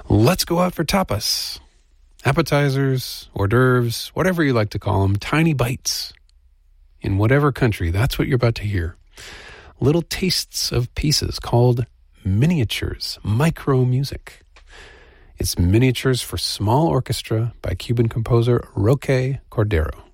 Let's go out for tapas. Appetizers, hors d'oeuvres, whatever you like to call them, tiny bites. In whatever country, that's what you're about to hear. Little tastes of pieces called miniatures, micro music. It's Miniatures for Small Orchestra by Cuban composer Roque Cordero.